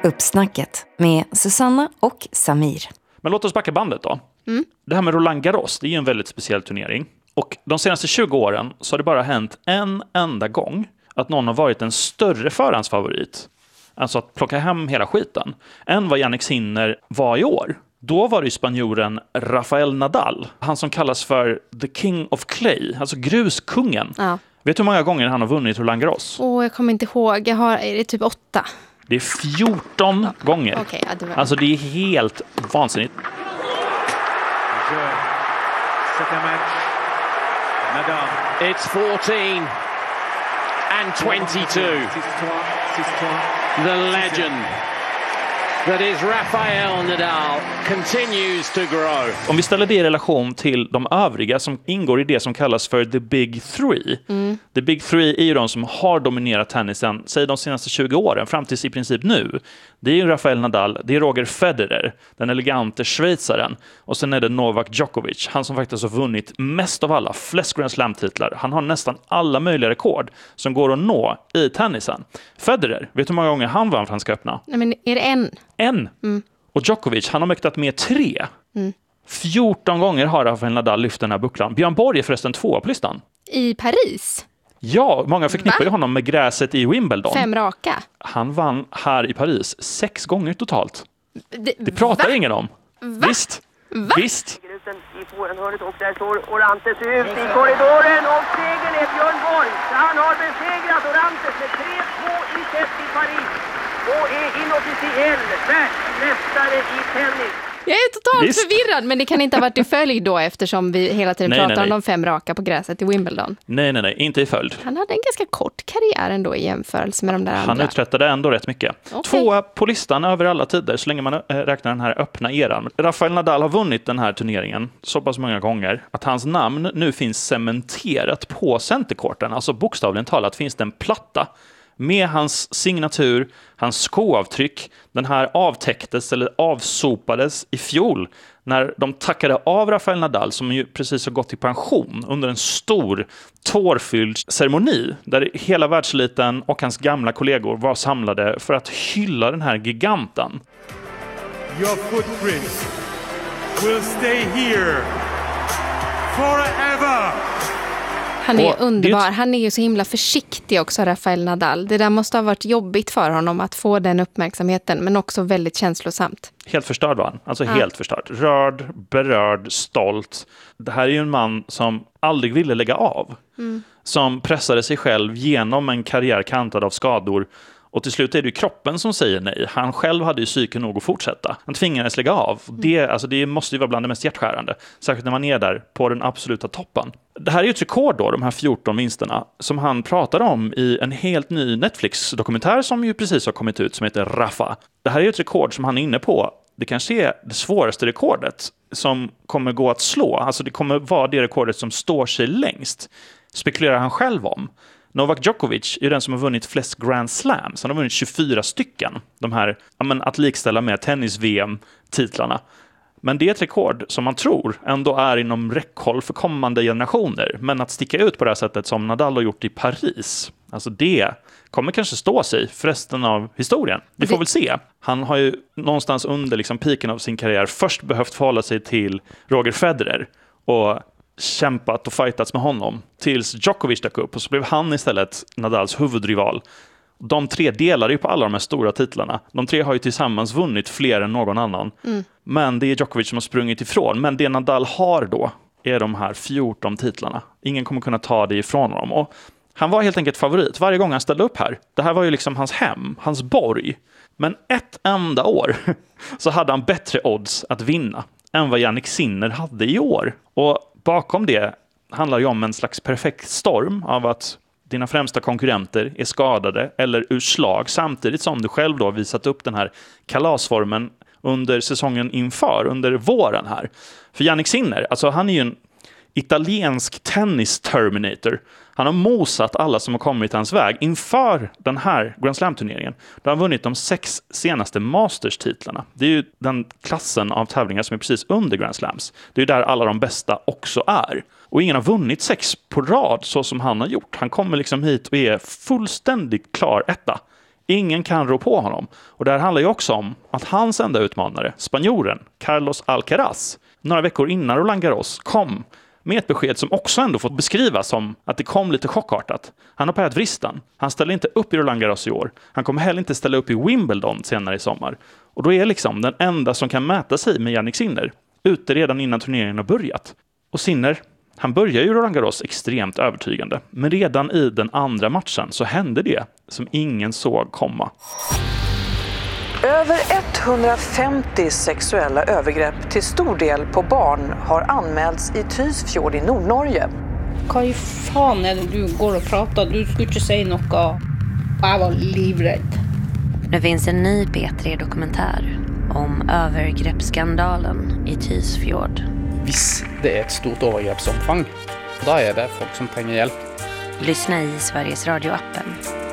Uppsnacket med Susanna och Samir. Men låt oss backa bandet då. Det här med Roland Garros, det är ju en väldigt speciell turnering. Och de senaste 20 åren så har det bara hänt en enda gång att någon har varit en större förhandsfavorit. Alltså att plocka hem hela skiten. Än vad Jannik Sinner var i år. Då var det ju spanjoren Rafael Nadal. Han som kallas för The King of Clay. Alltså gruskungen. Ja. Vet du hur många gånger han har vunnit Roland Garros? Jag kommer inte ihåg. Är det typ 8? Det är 14 gånger. Okej, ja, det var... Alltså det är helt vansinnigt. Second match. Nadal. It's 14 and 22. The legend that is Rafael Nadal continues to grow. Om vi ställer det i relation till de övriga som ingår i det som kallas för The Big Three. The Big Three är ju de som har dominerat tennisen, säg de senaste 20 åren, fram tills i princip nu. Det är ju Rafael Nadal, det är Roger Federer, den elegante schweizaren. Och sen är det Novak Djokovic, han som faktiskt har vunnit mest av alla, flest Grand Slam-titlar. Han har nästan alla möjliga rekord som går att nå i tennisen. Federer, vet du hur många gånger han vann Franska öppna? Nej, men är det en? En. Och Djokovic, han har mäktat med 3. 14 gånger har Rafael Nadal lyft den här bucklan. Björn Borg är förresten 2 på listan. I Paris? Ja, många förknippar ju honom med gräset i Wimbledon. 5 raka? Han vann här i Paris 6 gånger totalt. Det pratar ingen om. Visst. Visst. I forenhörnet och där står Orantes ut i korridoren och segern är Björn Borg. Han har besegrat Orantes med 3-2 i set i Paris och är inofficiell världsmästare i tennis. Jag är totalt förvirrad, men det kan inte ha varit i följd då eftersom vi hela tiden pratar om de 5 raka på gräset i Wimbledon. Nej, inte i följd. Han hade en ganska kort karriär ändå i jämförelse med de där andra. Han uträttade ändå rätt mycket. Okay. 2 på listan över alla tider, så länge man räknar den här öppna eran. Rafael Nadal har vunnit den här turneringen så pass många gånger att hans namn nu finns cementerat på centerkorten. Alltså bokstavligen talat finns det en platta med hans signatur, hans skoavtryck. Den här avtäcktes eller avsopades i fjol när de tackade av Rafael Nadal, som ju precis har gått i pension, under en stor tårfylld ceremoni där hela världseliten och hans gamla kollegor var samlade för att hylla den här giganten. Your footprints will stay here forever. Han är underbar. Han är ju så himla försiktig också, Rafael Nadal. Det där måste ha varit jobbigt för honom att få den uppmärksamheten, men också väldigt känslosamt. Helt förstörd var han. Alltså helt förstörd. Rörd, berörd, stolt. Det här är ju en man som aldrig ville lägga av. Som pressade sig själv genom en karriär kantad av skador. Och till slut är det ju kroppen som säger nej. Han själv hade ju psyken nog att fortsätta. Han tvingades lägga av. Det måste ju vara bland det mest hjärtskärande. Särskilt när man är där på den absoluta toppen. Det här är ju ett rekord då, de här 14 vinsterna, som han pratade om i en helt ny Netflix-dokumentär som ju precis har kommit ut, som heter Rafa. Det här är ju ett rekord som han är inne på. Det kanske är det svåraste rekordet som kommer gå att slå. Alltså det kommer vara det rekordet som står sig längst. Spekulerar han själv om. Novak Djokovic är den som har vunnit flest Grand Slams. Han har vunnit 24 stycken. De här, att likställa med tennis-VM-titlarna. Men det är ett rekord som man tror ändå är inom räckhåll för kommande generationer. Men att sticka ut på det här sättet som Nadal har gjort i Paris, alltså det kommer kanske stå sig för resten av historien. Vi får väl se. Han har ju någonstans under piken av sin karriär först behövt förhålla sig till Roger Federer och kämpat och fightats med honom tills Djokovic dök upp, och så blev han istället Nadals huvudrival. De 3 delar ju på alla de här stora titlarna. De 3 har ju tillsammans vunnit fler än någon annan. Men det är Djokovic som har sprungit ifrån. Men det Nadal har då är de här 14 titlarna. Ingen kommer kunna ta det ifrån honom. Och han var helt enkelt favorit varje gång han ställde upp här. Det här var ju hans hem, hans borg. Men ett enda år så hade han bättre odds att vinna än vad Jannik Sinner hade i år. Och bakom det handlar ju om en slags perfekt storm av att dina främsta konkurrenter är skadade eller ur slag, samtidigt som du själv då visat upp den här kalasformen under säsongen inför, under våren här. För Jannik Sinner, alltså han är ju en italiensk tennis-terminator. Han har mosat alla som har kommit hans väg inför den här Grand Slam-turneringen. Då har han vunnit de 6 senaste Masters-titlarna. Det är ju den klassen av tävlingar som är precis under Grand Slams. Det är ju där alla de bästa också är. Och ingen har vunnit 6 på rad så som han har gjort. Han kommer hit och är fullständigt klar etta Ingen kan rå på honom. Och det här handlar ju också om att hans enda utmanare, spanjoren Carlos Alcaraz, några veckor innan Roland Garros kom med ett besked som också ändå fått beskrivas som att det kom lite chockartat. Han har parat vristan. Han ställer inte upp i Roland Garros i år. Han kommer heller inte ställa upp i Wimbledon senare i sommar. Och då är liksom den enda som kan mäta sig med Jannik Sinner ute redan innan turneringen har börjat. Och Sinner, han börjar ju Roland Garros extremt övertygande. Men redan i den andra matchen så hände det som ingen såg komma. Över 150 sexuella övergrepp till stor del på barn har anmälts i Tysfjord i Nordnorge. Vad fan är det du går och pratar? Du skulle inte säga något. Jag var livrädd. Nu finns en ny P3-dokumentär om övergreppsskandalen i Tysfjord. Visst, det är ett stort övergreppsomfång. Då är det folk som trenger hjälp. Lyssna i Sveriges Radio-appen.